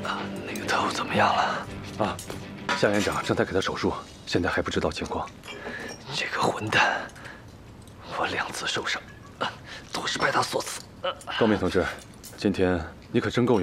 那个头怎么样了？ 啊，夏院长正在给他手术，现在还不知道情况。 这个混蛋，我2次受伤，都是拜他所赐。 高明同志，今天你可真够勇。